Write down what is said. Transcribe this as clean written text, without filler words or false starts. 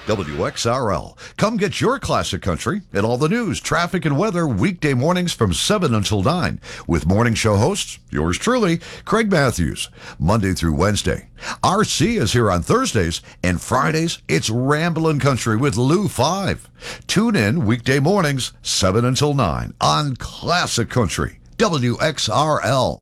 WXRL. Come get your classic country and all the news, traffic, and weather weekday mornings from 7 until 9 with morning show hosts, yours truly, Craig Matthews, Monday through Wednesday. RC is here on Thursdays, and Fridays, it's Ramblin' Country with Lou 5. Tune in weekday mornings, 7 until 9 on Classic Country, WXRL.